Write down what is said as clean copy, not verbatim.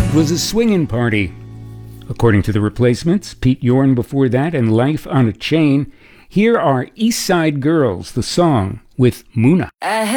Was a swingin' party. According to the Replacements, Pete Yorn before that, and Life on a Chain. Here are East Side Girls, the song, with Muna.